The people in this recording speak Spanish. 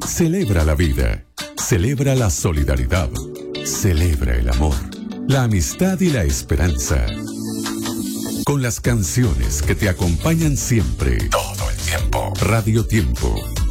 Celebra la vida, celebra la solidaridad, celebra el amor, la amistad y la esperanza. Con las canciones que te acompañan siempre, todo el tiempo. Radio Tiempo,